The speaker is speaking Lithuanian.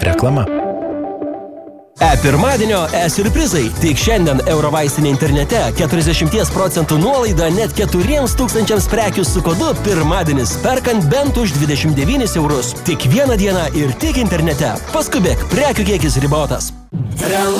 Reklama. Pirmadienio siurprizai. Tik šiandien Eurovaistinė internete 40% nuolaida net 4,000 prekių su kodu pirmadienis, perkant bent už 29 eurus. Tik vieną dieną ir tik internete. Paskubėk, prekių kiekis ribotas.